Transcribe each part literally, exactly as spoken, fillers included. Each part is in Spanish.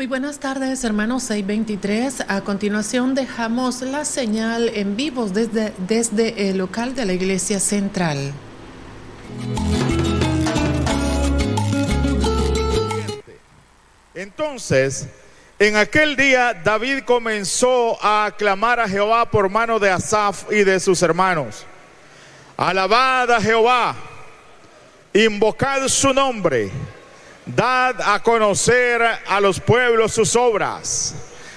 Muy buenas tardes, hermanos. seis veintitrés. A continuación dejamos la señal en vivo desde, desde el local de la Iglesia Central. Entonces, en aquel día David comenzó a aclamar a Jehová por mano de Asaf y de sus hermanos. Alabad a Jehová, invocad su nombre, dad a conocer a los pueblos sus obras,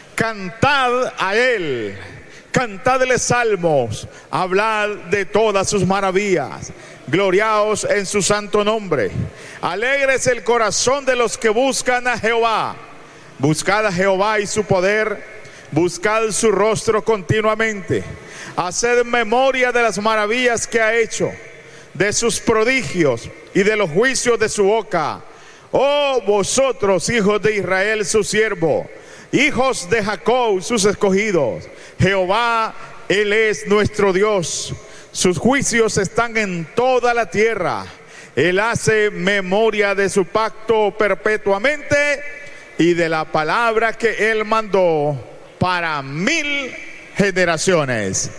cantad a él, cantadle salmos, hablad de todas sus maravillas, gloriaos en su santo nombre. Alegres el corazón de los que buscan a Jehová. Buscad a Jehová y su poder, buscad su rostro continuamente. Haced memoria de las maravillas que ha hecho, de sus prodigios y de los juicios de su boca. Oh vosotros, hijos de Israel, su siervo, hijos de Jacob, sus escogidos. Jehová, él es nuestro Dios. Sus juicios están en toda la tierra. Él hace memoria de su pacto perpetuamente y de la palabra que él mandó para mil generaciones.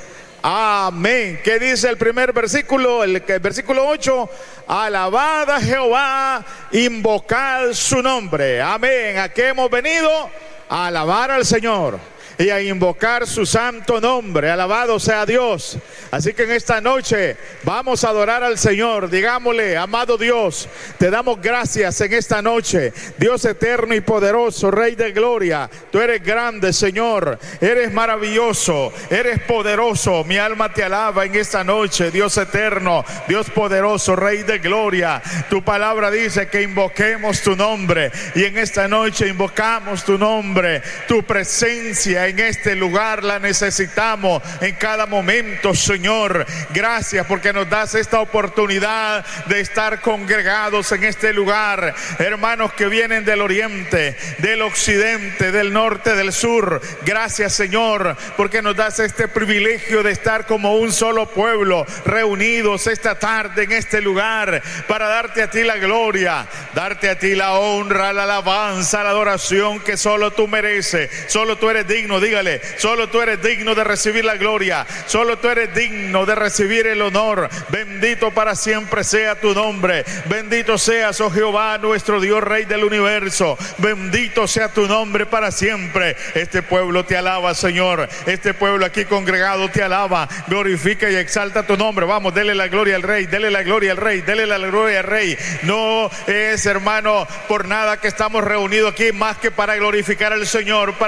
Amén. ¿Qué dice el primer versículo? El, el versículo ocho. Alabad a Jehová, invocad su nombre. Amén. ¿A qué hemos venido? A alabar al Señor y a invocar su santo nombre. Alabado sea Dios. Así que en esta noche vamos a adorar al Señor. Digámosle: amado Dios, te damos gracias en esta noche. Dios eterno y poderoso, Rey de gloria, tú eres grande, Señor. Eres maravilloso, eres poderoso. Mi alma te alaba en esta noche, Dios eterno, Dios poderoso, Rey de gloria. Tu palabra dice que invoquemos tu nombre, y en esta noche invocamos tu nombre. Tu presencia en este lugar la necesitamos en cada momento, Señor. Gracias porque nos das esta oportunidad de estar congregados en este lugar. Hermanos que vienen del oriente, del occidente, del norte, del sur. Gracias, Señor, porque nos das este privilegio de estar como un solo pueblo, reunidos esta tarde en este lugar para darte a ti la gloria, darte a ti la honra, la alabanza, la adoración que solo tú mereces. Solo tú eres digno. Dígale: solo tú eres digno de recibir la gloria, solo tú eres digno de recibir el honor. Bendito para siempre sea tu nombre. Bendito seas, oh Jehová, nuestro Dios, Rey del universo. Bendito sea tu nombre para siempre. Este pueblo te alaba, Señor. Este pueblo aquí congregado te alaba, glorifica y exalta tu nombre. Vamos, dele la gloria al Rey, dele la gloria al Rey, dele la gloria al Rey. No es, hermano, por nada que estamos reunidos aquí más que para glorificar al Señor, para